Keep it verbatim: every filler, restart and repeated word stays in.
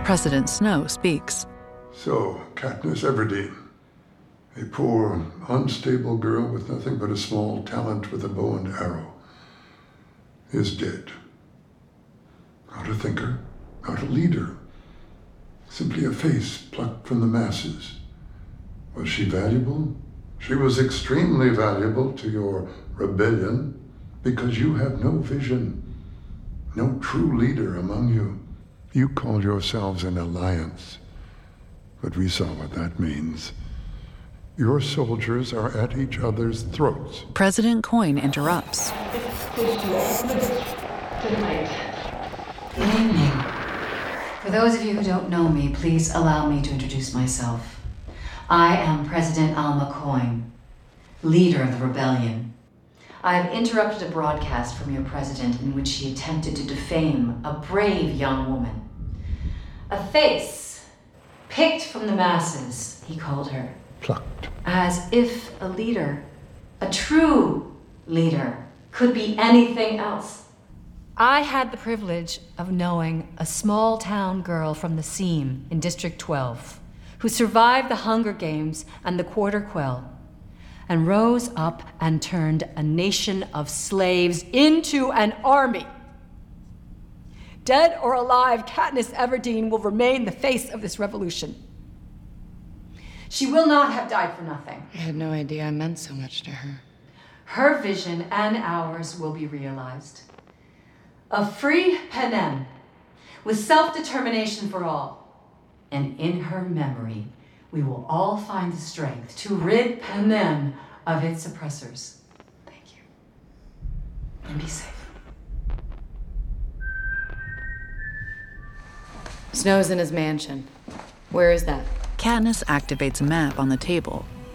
President Snow speaks. So, Katniss Everdeen, a poor, unstable girl with nothing but a small talent with a bow and arrow, is dead. Not a thinker, not a leader, simply a face plucked from the masses. Was she valuable? She was extremely valuable to your rebellion because you have no vision, no true leader among you. You call yourselves an alliance, but we saw what that means. Your soldiers are at each other's throats. President Coin interrupts. Good evening. For those of you who don't know me, please allow me to introduce myself. I am President Alma Coin, leader of the rebellion. I have interrupted a broadcast from your president in which he attempted to defame a brave young woman. A face picked from the masses, he called her. Plucked. As if a leader, a true leader, could be anything else. I had the privilege of knowing a small town girl from the Seam in District twelve who survived the Hunger Games and the Quarter Quell and rose up and turned a nation of slaves into an army. Dead or alive, Katniss Everdeen will remain the face of this revolution. She will not have died for nothing. I had no idea I meant so much to her. Her vision and ours will be realized. A free Panem, with self-determination for all. And in her memory, we will all find the strength to rid Panem of its oppressors. Thank you. And be safe. Snow's in his mansion. Where is that? Katniss activates a map on the table.